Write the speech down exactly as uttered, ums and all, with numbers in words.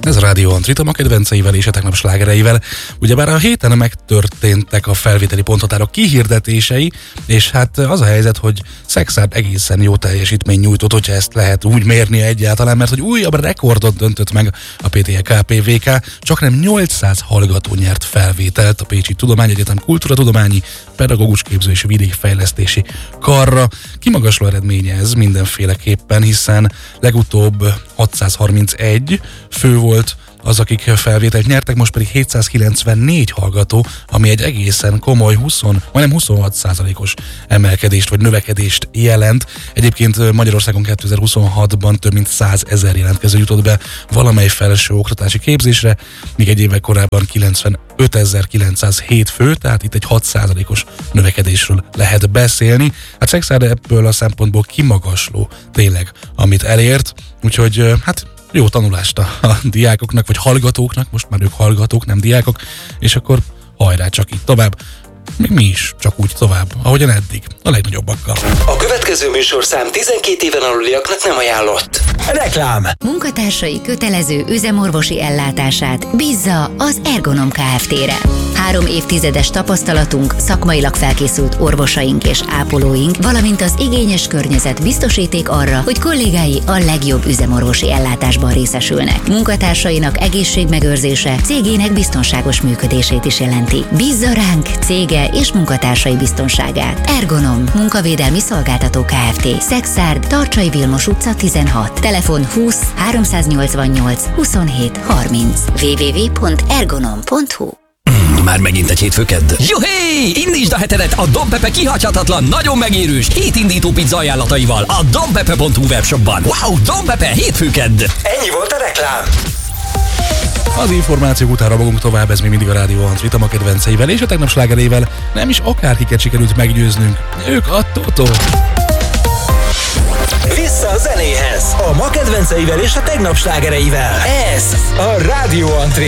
Ez a Rádió Antrit, a kedvenceivel és a tegnap slágereivel. Ugyebár a héten megtörténtek a felvételi ponthatárok kihirdetései, és hát az a helyzet, hogy Szekszárd egészen jó teljesítmény nyújtott, hogyha ezt lehet úgy mérni egyáltalán, mert hogy újabb rekordot döntött meg a pé té e ká pé vé ká, csaknem nyolcszáz hallgató nyert felvételt a Pécsi Tudományegyetem Kultúratudományi, Pedagógus Képző és Vidékfejlesztési Karra. Kimagasló eredménye ez mindenféleképpen, hiszen legutóbb hatszázharmincegy fő volt az, akik felvételt nyertek, most pedig hétszázkilencvennégy hallgató, ami egy egészen komoly húsz, majdnem huszonhat százalékos emelkedést vagy növekedést jelent. Egyébként Magyarországon kétezer-huszonhatban több mint százezer jelentkező jutott be valamely felső oktatási képzésre, míg egy évvel korábban kilencvenötezer-kilencszázhét fő, tehát itt egy hat százalékos növekedésről lehet beszélni. Hát Szekszárd ebből a szempontból kimagasló tényleg, amit elért, úgyhogy hát jó tanulást a, a diákoknak, vagy hallgatóknak, most már ők hallgatók, nem diákok, és akkor hajrá, csak így tovább, még mi is csak úgy tovább, ahogyan eddig, a legnagyobbakkal. A következő műsorszám tizenkét éven aluliaknak nem ajánlott. Reklám! Munkatársai kötelező üzemorvosi ellátását bízza az Ergonom Kft-re. Három évtizedes tapasztalatunk, szakmailag felkészült orvosaink és ápolóink, valamint az igényes környezet biztosíték arra, hogy kollégái a legjobb üzemorvosi ellátásban részesülnek. Munkatársainak egészségmegőrzése cégének biztonságos működését is jelenti. Bízza ránk cége és munkatársai biztonságát. Ergonom, munkavédelmi szolgáltató Kft. Szekszárd, Tarcsai Vilmos utca tizenhat. Telefon húsz háromszáznyolcvannyolc huszonhét harminc. double-u double-u double-u pont ergonom pont hu. Már megint egy hétfőkedd. Juhé! Indítsd a hetedet a Don Pepe kihagyhatatlan, nagyon megérős hétindító pizza ajánlataival a donpepe pont hu webshopban. Wow, Don Pepe hétfőkedd! Ennyi volt a reklám! Az információk után rabogunk tovább, ez még mindig a Rádió Antrit, a kedvenceivel és a tegnap slágerével. Nem is akárkiket sikerült meggyőznünk. Ők a Totó. Vissza a zenéhez, a ma kedvenceivel és a tegnap slágereivel. Ez a Rádió Antrit.